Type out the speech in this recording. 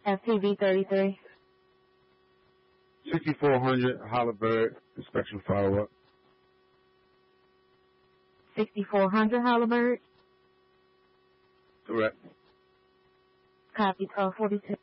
FTV 33. 6400 Holabird, inspection follow-up. 6400 Holabird. Correct. Copy 1242.